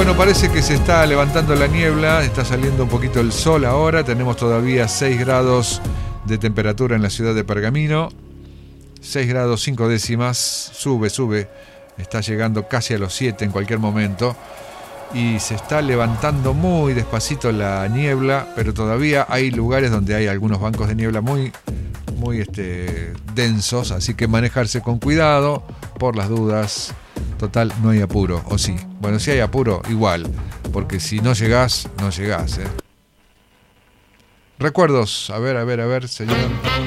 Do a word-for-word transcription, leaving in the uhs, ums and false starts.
Bueno, parece que se está levantando la niebla, está saliendo un poquito el sol ahora, tenemos todavía seis grados de temperatura en la ciudad de Pergamino, seis grados cinco décimas, sube, sube, está llegando casi a los siete en cualquier momento y se está levantando muy despacito la niebla, pero todavía hay lugares donde hay algunos bancos de niebla muy, muy este, densos, así que manejarse con cuidado por las dudas. Total, no hay apuro, o sí. Bueno, si hay apuro, igual, porque si no llegás, no llegás, ¿eh? Recuerdos, a ver, a ver, a ver, señor.